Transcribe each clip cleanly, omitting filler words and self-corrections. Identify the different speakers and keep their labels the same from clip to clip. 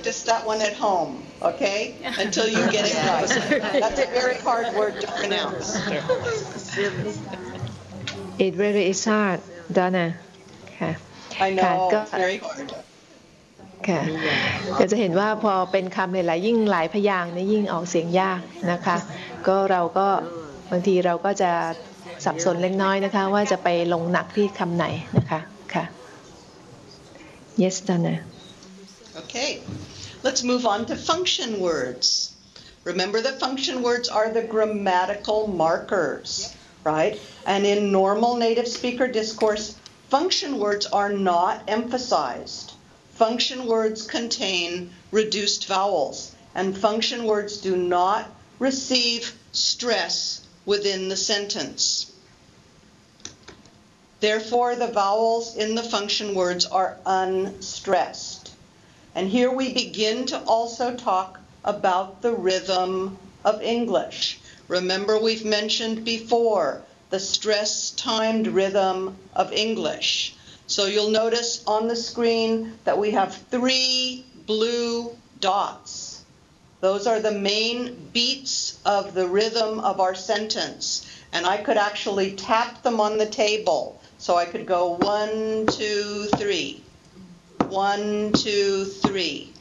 Speaker 1: practice that one at home, okay? Until you get it right. That's a very hard word to pronounce.
Speaker 2: It really is hard, Donna ค่ะ
Speaker 1: I know, it's very hard.
Speaker 2: ค่ะก็จะเห็นว่าพอเป็นคำหลายๆยิ่งหลายพยางค์เนี่ยยิ่งออกเสียงยากนะคะก็เราก็บางทีเราก็จะสับสนเล็กน้อยนะคะว่าจะไปลงหนักที่คำไหนนะคะค่ะ Yes Donna
Speaker 1: Okay, let's move on to function words. Remember that function words are the grammatical markers, right? And in normal native speaker discourse, function words are not emphasized. Function words contain reduced vowels, and function words do not receive stress within the sentence. Therefore, the vowels in the function words are unstressed. And here we begin to also talk about the rhythm of English. Remember, we've mentioned before the stress-timed rhythm of English. So you'll notice on the screen that we have 3 blue dots. Those are the main beats of the rhythm of our sentence. And I could actually tap them on the table. So I could go 1, 2, 3. 1, 2, 3.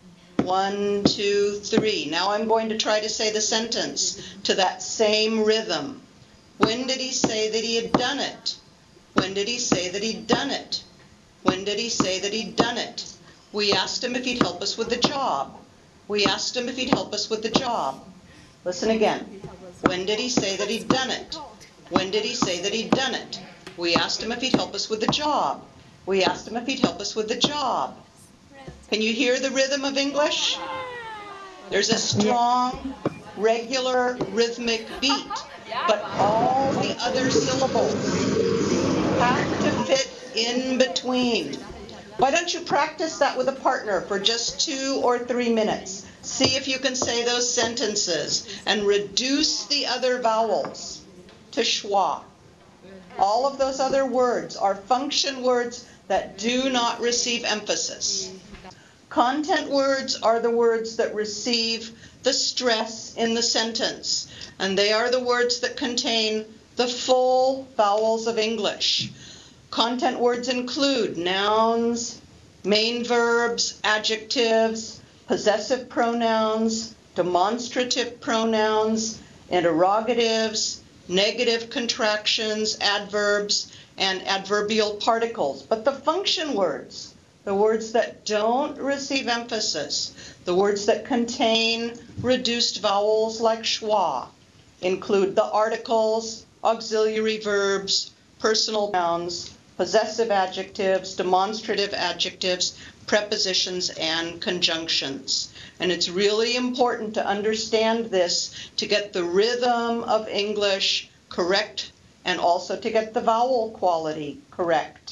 Speaker 1: 1, 2, 3. Now I'm going to try to say the sentence to that same rhythm. When did he say that he had done it? When did he say that he'd done it? When did he say that he'd done it? We asked him if he'd help us with the job. We asked him if he'd help us with the job. Listen again. When did he say that he'd done it? When did he say that he'd done it? We asked him if he'd help us with the job. We asked him if he'd help us with the job. Can you hear the rhythm of English? There's a strong, regular, rhythmic beat, but all the other syllables have to fit in between. Why don't you practice that with a partner for just 2 or 3 minutes? See if you can say those sentences and reduce the other vowels to schwa. All of those other words are function words that do not receive emphasis. Content words are the words that receive the stress in the sentence, and they are the words that contain the full vowels of English. Content words include nouns, main verbs, adjectives, possessive pronouns, demonstrative pronouns, interrogatives, negative contractions, adverbs, and adverbial particles. But the function words, the words that don't receive emphasis, the words that contain reduced vowels like schwa, include the articles, auxiliary verbs, personal nouns, possessive adjectives, demonstrative adjectives, prepositions, and conjunctions. And it's really important to understand this to get the rhythm of English correct and also to get the vowel quality correct.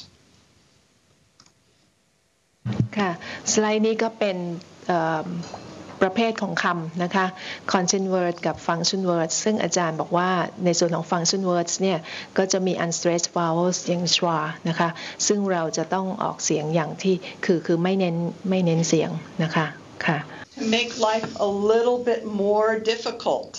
Speaker 2: ค่ะสไลด์นี้ก็เป็นประเภทของคำนะคะ content word กับ function words ซึ่งอาจารย์บอกว่าในส่วนของ function words เนี่ยก็จะมี unstressed vowels อย่าง schwa นะคะซึ่งเราจะต้องออกเสียงอย่างที่คือไม่เน้นเสียงนะคะค่ะ
Speaker 1: To make life a little bit more difficult.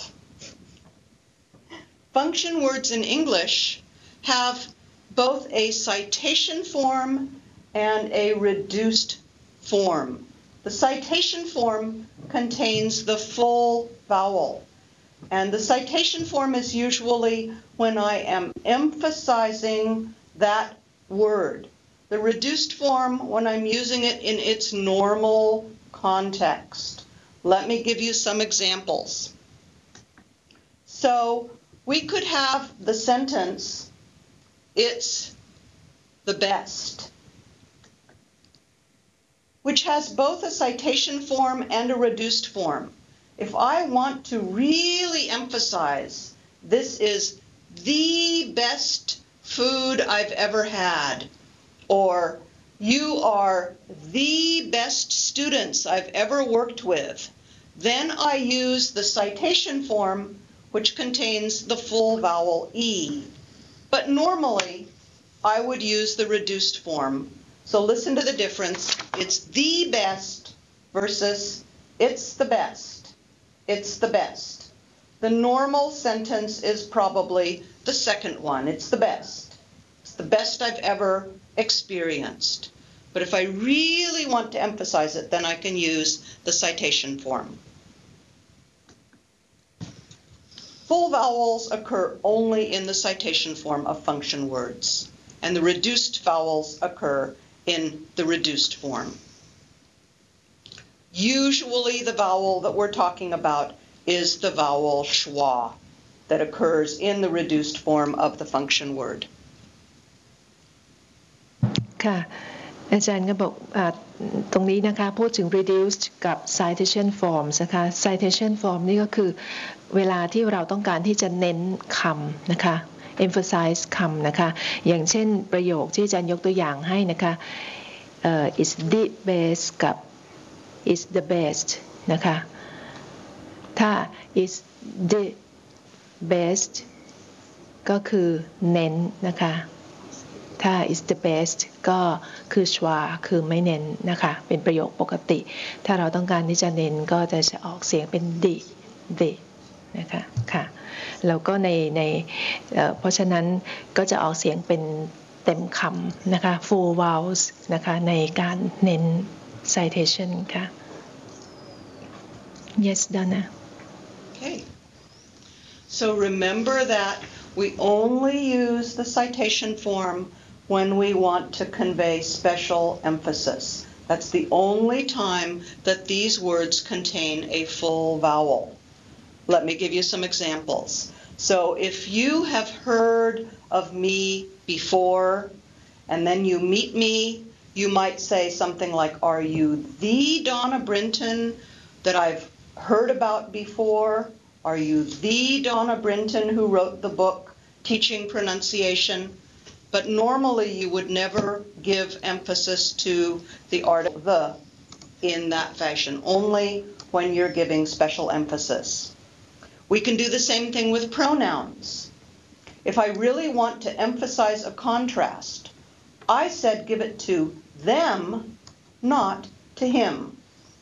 Speaker 1: Function words in English have both a citation form and a reduced form. The citation form contains the full vowel, and the citation form is usually when I am emphasizing that word. The reduced form when I'm using it in its normal context. Let me give you some examples. So we could have the sentence, it's the best, which has both a citation form and a reduced form. If I want to really emphasize this is the best food I've ever had, or you are the best students I've ever worked with, then I use the citation form, which contains the full vowel E. But normally, I would use the reduced form. So listen to the difference. It's the best, versus it's the best. It's the best. The normal sentence is probably the second one. It's the best. It's the best I've ever experienced. But if I really want to emphasize it, then I can use the citation form. Full vowels occur only in the citation form of function words, and the reduced vowels occur in the reduced form. Usually the vowel that we're talking about is the vowel schwa that occurs in the reduced form of the function word.
Speaker 2: ค่ะอาจารย์ก็บอกตรงนี้นะคะพูดถึง reduced กับ citation forms นะคะ citation form นี่ก็คือเวลาที่เราต้องการที่จะเน้นคำนะคะ emphasize คำนะคะอย่างเช่นประโยคที่อาจารย์ยกตัวอย่างให้นะคะ is the best กับ is the best นะคะถ้า is the best ก็คือเน้นนะคะถ้า is the best ก็คือชวาคือไม่เน้นนะคะเป็นประโยคปกติถ้าเราต้องการที่จะเน้นก็จะออกเสียงเป็น the นะคะค่ะแล้วก็ในเพราะฉะนั้นก็จะออกเสียงเป็นเต็มคำนะคะ full vowels นะคะในการเน้น citation ค่ะ yes Donna
Speaker 1: Okay. So remember that we only use the citation form when we want to convey special emphasis. That's the only time that these words contain a full vowel. Let me give you some examples. So if you have heard of me before and then you meet me, you might say something like, are you the Donna Brinton that I've heard about before? Are you the Donna Brinton who wrote the book Teaching Pronunciation? But normally you would never give emphasis to the article the in that fashion, only when you're giving special emphasis. We can do the same thing with pronouns. If I really want to emphasize a contrast, I said give it to them, not to him.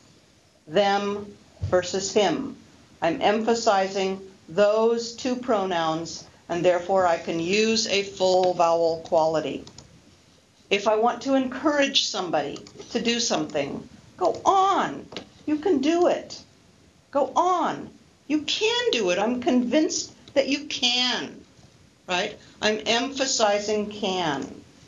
Speaker 1: Them versus him. I'm emphasizing those two pronouns, and therefore I can use a full vowel quality. If I want to encourage somebody to do something, go on. You can do it. Go on. You can do it. I'm convinced that you can, right? I'm emphasizing can.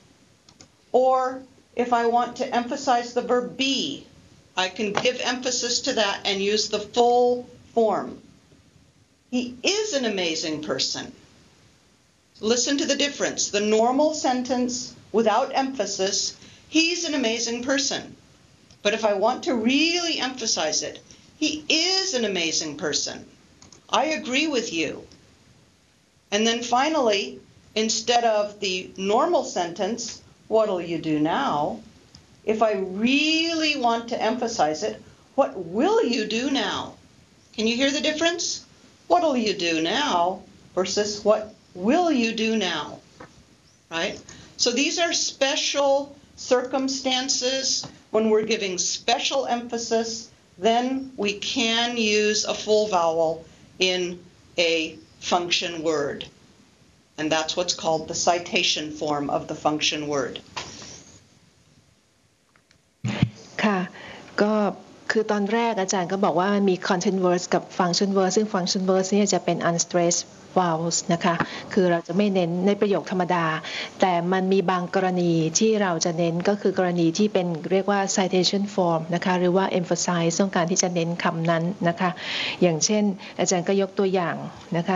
Speaker 1: Or if I want to emphasize the verb be, I can give emphasis to that and use the full form. He is an amazing person. Listen to the difference. The normal sentence without emphasis, he's an amazing person. But if I want to really emphasize it, he is an amazing person. I agree with you. And then finally, instead of the normal sentence, what'll you do now? If I really want to emphasize it, what will you do now? Can you hear the difference? What'll you do now versus what will you do now, right? So these are special circumstances. When we're giving special emphasis, then we can use a full vowel in a function word. And that's what's called the citation form of the function word.
Speaker 2: ค่ะก็คือตอนแรกอาจารย์ก็บอกว่ามันมี content words กับ function words ซึ่ง function words เนี่ยจะเป็น unstressed vowels นะคะคือเราจะไม่เน้นในประโยคธรรมดาแต่มันมีบางกรณีที่เราจะเน้นก็คือกรณีที่เป็นเรียกว่า citation form นะคะหรือว่า emphasize ต้องการที่จะเน้นคำนั้นนะคะอย่างเช่นอาจารย์ก็ยกตัวอย่างนะคะ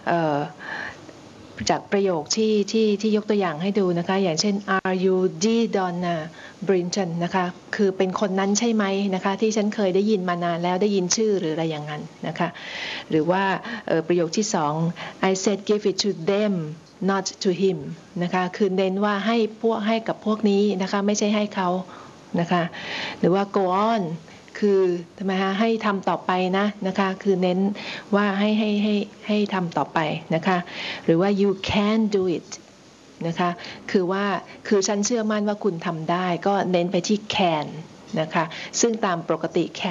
Speaker 2: จากประโยคที่ยกตัวอย่างให้ดูนะคะอย่างเช่น Are you the Donna Brinton นะคะคือเป็นคนนั้นใช่ไหมนะคะที่ฉันเคยได้ยินมานานแล้วได้ยินชื่อหรืออะไรอย่างนั้นนะคะหรือว่าประโยคที่สอง I said give it to them not to him นะคะคือเน้นว่าให้กับพวกนี้นะคะไม่ใช่ให้เขานะคะหรือว่า go on คือทำไมฮะให้ทำต่อไปนะคะคือเน้นว่าให้ทำต่อไปนะคะหรือว่า you can do it นะคะคือฉันเชื่อมั่นว่าคุณทำได้ก็เน้นไปที่ can นะคะซึ่งตามปกติ